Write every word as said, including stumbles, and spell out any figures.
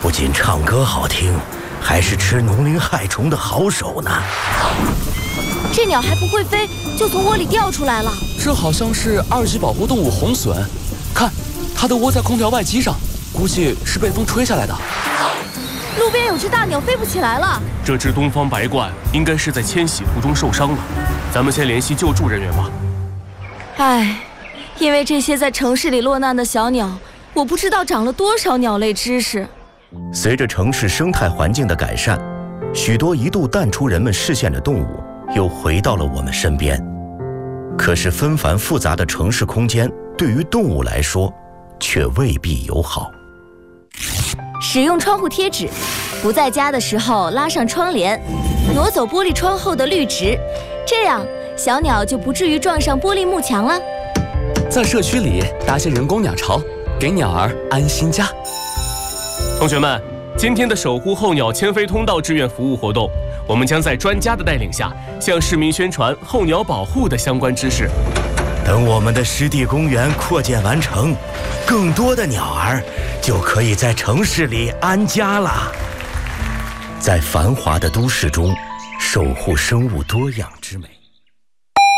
不仅唱歌好听，还是吃农灵害虫的好手呢。 这鸟还不会飞，就从窝里掉出来了。 这好像是二级保护动物红隼，看，它的窝在空调外机上，估计是被风吹下来的。 路边有只大鸟飞不起来了。 这只东方白鹳应该是在迁徙途中受伤了，咱们先联系救助人员吧。 唉，因为这些在城市里落难的小鸟，我不知道长了多少鸟类知识。 随着城市生态环境的改善，许多一度淡出人们视线的动物又回到了我们身边。可是纷繁复杂的城市空间对于动物来说却未必友好。 使用窗户贴纸，不在家的时候拉上窗帘，挪走玻璃窗后的绿植，这样小鸟就不至于撞上玻璃幕墙了。 在社区里搭些人工鸟巢，给鸟儿安心家。 同学们，今天的守护候鸟迁飞通道志愿服务活动，我们将在专家的带领下，向市民宣传候鸟保护的相关知识。 等我们的湿地公园扩建完成，更多的鸟儿就可以在城市里安家了。在繁华的都市中，守护生物多样之美。